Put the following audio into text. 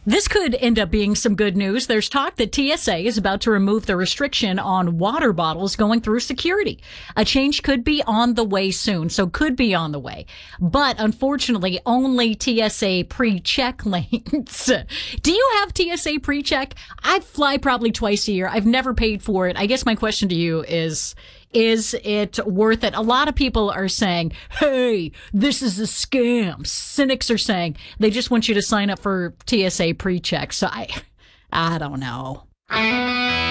This could end up being some good news. There's talk that TSA is about to remove the restriction on water bottles going through security. A change could be on the way soon, so could be on the way. But unfortunately, only TSA pre-check lanes. Do you have TSA pre-check? I fly probably twice a year. I've never paid for it. I guess my question to you is it worth it? A lot of people are saying, hey, this is a scam. Cynics are saying they just want you to sign up for TSA pre-check. So I don't know.